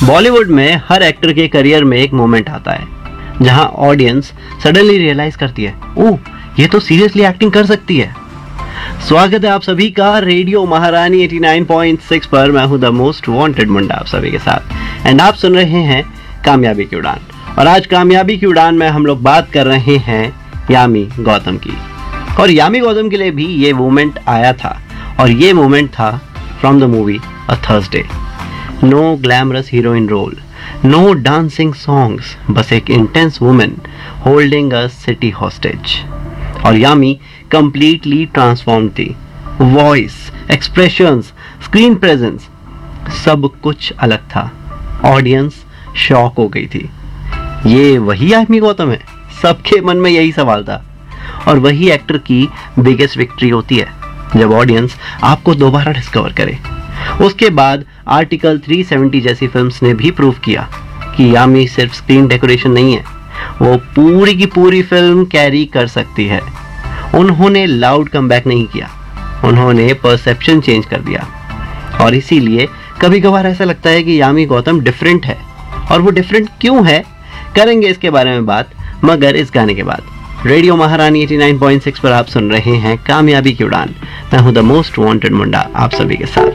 बॉलीवुड में हर एक्टर के करियर में एक मोमेंट आता है जहां ऑडियंस सडनली रियलाइज करती है, ओह ये तो सीरियसली एक्टिंग कर सकती है। स्वागत है आप सभी का रेडियो महारानी 89.6 पर। मैं हूं द मोस्ट वांटेड मुंडा आप सभी के साथ एंड आप सुन रहे हैं कामयाबी की उड़ान। और आज कामयाबी की उड़ान में हम लोग बात कर रहे हैं यामी गौतम की। और यामी गौतम के लिए भी ये मोमेंट आया था और ये मोमेंट था from the movie a Thursday. Know glamorous heroine role, no dancing songs, बस एक intense women holding a city hostage. और यामी कंप्लीटली ट्रांसफॉर्म थी। वॉइस, एक्सप्रेशंस, स्क्रीन प्रेजेंस, सब कुछ अलग था। ऑडियंस शॉक हो गई थी। ये वही यामी गौतम है? सबके मन में यही सवाल था। और वही एक्टर की बिगेस्ट विक्ट्री होती है जब ऑडियंस आपको दोबारा डिस्कवर करे। उसके बाद आर्टिकल 370 जैसी फिल्म्स ने भी प्रूव किया कि यामी सिर्फ स्क्रीन डेकोरेशन नहीं है, वो पूरी की पूरी फिल्म कैरी कर सकती है। उन्होंने लाउड कमबैक नहीं किया, उन्होंने परसेप्शन चेंज कर दिया। और इसीलिए कभी कभार ऐसा लगता है कि यामी गौतम डिफरेंट है। और वो डिफरेंट क्यों है, करेंगे इसके बारे में बात, मगर इस गाने के बाद। रेडियो महारानी 89.6 पर आप सुन रहे हैं कामयाबी की उड़ान। मैं हूं द मोस्ट वांटेड मुंडा आप सभी के साथ।